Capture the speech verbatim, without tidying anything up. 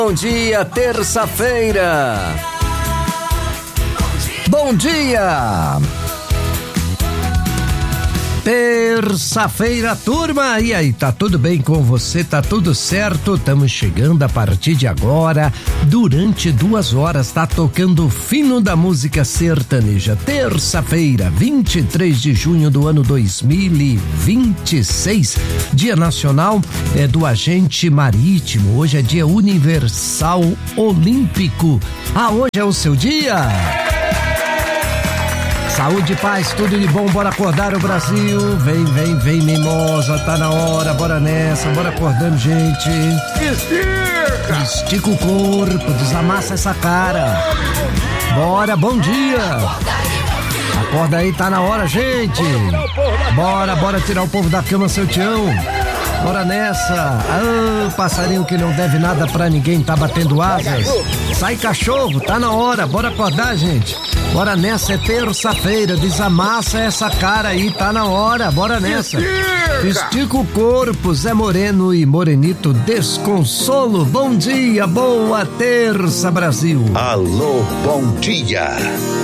Bom dia, terça-feira. Bom dia. Terça-feira, turma. E aí, tá tudo bem com você? Tá tudo certo? Estamos chegando a partir de agora. Durante duas horas, tá tocando o fino da música sertaneja. Terça-feira, vinte e três de junho do ano dois mil e vinte e seis. Dia Nacional é do Agente Marítimo. Hoje é Dia Universal Olímpico. Ah, hoje é o seu dia? Saúde e paz, tudo de bom, bora acordar o Brasil. Vem, vem, vem, mimosa, tá na hora, bora nessa, bora acordando, gente. Estica! Estica o corpo, desamassa essa cara. Bora, bom dia. Acorda aí, tá na hora, gente. Bora, bora tirar o povo da cama, seu tião. Bora nessa. Ah, passarinho que não deve nada pra ninguém, tá batendo asas. Sai cachorro, tá na hora, bora acordar, gente. Bora nessa, é terça-feira, desamassa essa cara aí, tá na hora, bora nessa. Estica o corpo, Zé Moreno e Morenito Desconsolo. Bom dia, boa terça, Brasil. Alô, bom dia.